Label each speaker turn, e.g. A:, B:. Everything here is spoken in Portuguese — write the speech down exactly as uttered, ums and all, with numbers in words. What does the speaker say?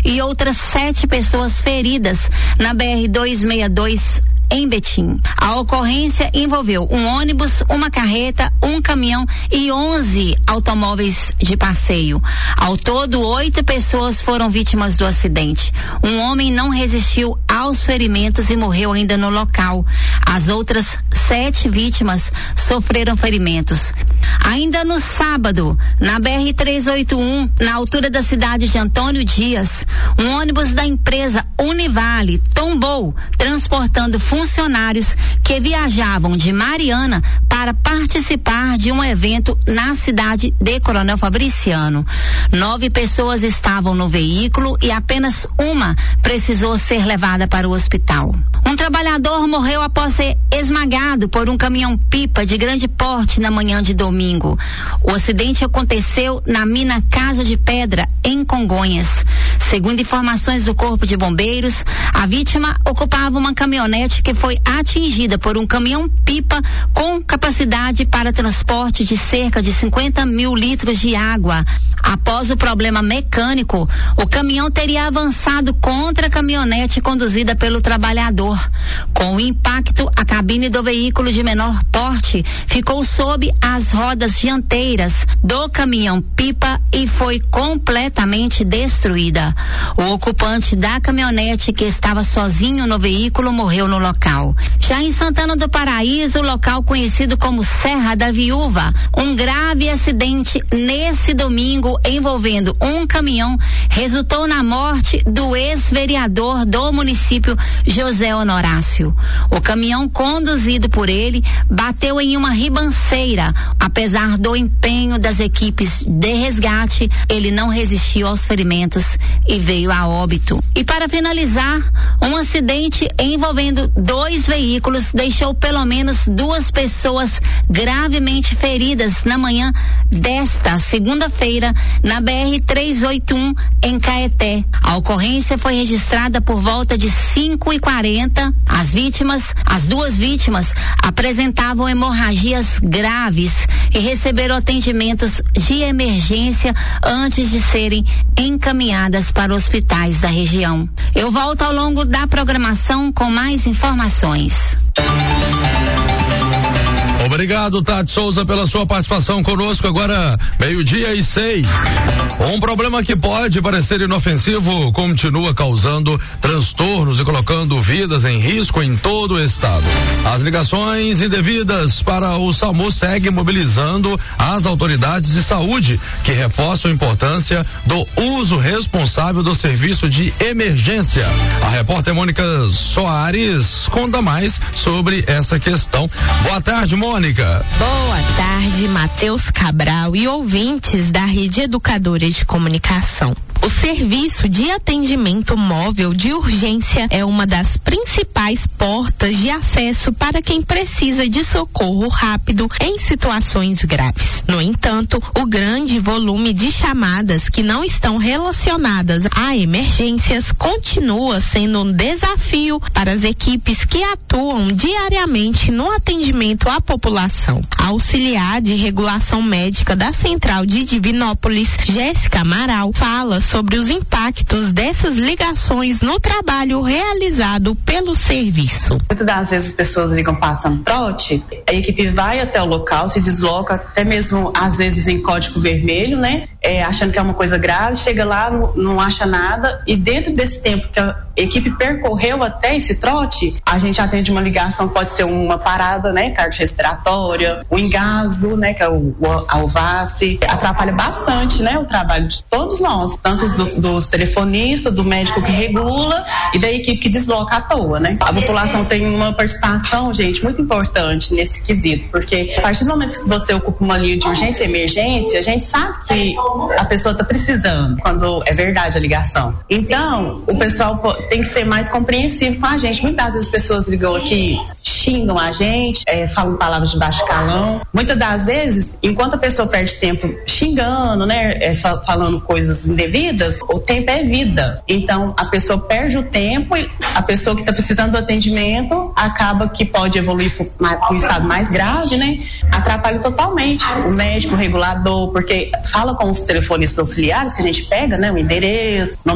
A: e outras sete pessoas feridas na B R duzentos e sessenta e dois em Betim. A ocorrência envolveu um ônibus, uma carreta, um caminhão e onze automóveis de passeio. Ao todo, oito pessoas foram vítimas do acidente. Um homem não resistiu aos ferimentos e morreu ainda no local. As outras sete vítimas sofreram ferimentos. Ainda no sábado, na B R trezentos e oitenta e um, na altura da cidade de Antônio Dias, um ônibus da empresa Univale tombou, transportando funcionários que viajavam de Mariana para participar de um evento na cidade de Coronel Fabriciano. Nove pessoas estavam no veículo e apenas uma precisou ser levada para o hospital. Um trabalhador morreu após ser esmagado por um caminhão-pipa de grande porte na manhã de domingo. O acidente aconteceu na mina Casa de Pedra, em Congonhas. Segundo informações do Corpo de Bombeiros, a vítima ocupava uma caminhonete que foi atingida por um caminhão-pipa com capacidade para transporte de cerca de cinquenta mil litros de água. Após o problema mecânico, o caminhão teria avançado contra a caminhonete conduzida pelo trabalhador. Com o impacto, a cabine do veículo de menor porte ficou sob as rodas dianteiras do caminhão-pipa e foi completamente destruída. O ocupante da caminhonete, que estava sozinho no veículo, morreu no local. Já em Santana do Paraíso, local conhecido como Serra da Viúva, um grave acidente nesse domingo envolvendo um caminhão resultou na morte do ex-vereador do município, José Honorácio. O caminhão conduzido por ele bateu em uma ribanceira. Apesar do empenho das equipes de resgate, ele não resistiu aos ferimentos e veio a óbito. E para finalizar, um acidente envolvendo dois veículos deixou pelo menos duas pessoas gravemente feridas na manhã desta segunda-feira na B R trezentos e oitenta e um em Caeté. A ocorrência foi registrada por volta de cinco e quarenta. As vítimas, as duas vítimas, apresentavam hemorragias graves e receberam atendimentos de emergência antes de serem encaminhadas para hospitais da região. Eu volto ao longo da programação com mais informações.
B: Obrigado, Tati Souza, pela sua participação conosco. Agora, meio-dia e seis. Um problema que pode parecer inofensivo continua causando transtornos e colocando vidas em risco em todo o estado. As ligações indevidas para o SAMU seguem mobilizando as autoridades de saúde, que reforçam a importância do uso responsável do serviço de emergência. A repórter Mônica Soares conta mais sobre essa questão. Boa tarde, Mônica.
C: Boa tarde, Matheus Cabral e ouvintes da Rede Educadora de Comunicação. O serviço de atendimento móvel de urgência é uma das principais portas de acesso para quem precisa de socorro rápido em situações graves. No entanto, o grande volume de chamadas que não estão relacionadas a emergências continua sendo um desafio para as equipes que atuam diariamente no atendimento à população. A auxiliar de regulação médica da Central de Divinópolis, Jéssica Amaral, fala sobre os impactos dessas ligações no trabalho realizado pelo serviço.
D: Muitas das vezes as pessoas ligam passando trote, a equipe vai até o local, se desloca até mesmo às vezes em código vermelho, né? É, achando que é uma coisa grave, chega lá, não, não acha nada, e dentro desse tempo que a equipe percorreu até esse trote, a gente atende uma ligação, pode ser uma parada, né, cardiorrespiratória, o engasgo, né, que é o, a alvace, atrapalha bastante, né, o trabalho de todos nós, tanto dos, dos telefonistas, do médico que regula e da equipe que desloca à toa, né. A população tem uma participação, gente, muito importante nesse quesito, porque a partir do momento que você ocupa uma linha de urgência e emergência, a gente sabe que a pessoa está precisando, quando é verdade a ligação. Então, o pessoal tem que ser mais compreensivo com a gente. Muitas vezes as pessoas ligam aqui, xingam a gente, é, falam palavras de baixo calão. Muitas das vezes, enquanto a pessoa perde tempo xingando, né, é, falando coisas indevidas, o tempo é vida. Então, a pessoa perde o tempo e a pessoa que está precisando do atendimento acaba que pode evoluir para um estado mais grave, né? Atrapalha totalmente o médico, o regulador, porque fala com os telefonistas auxiliares que a gente pega, né, o endereço,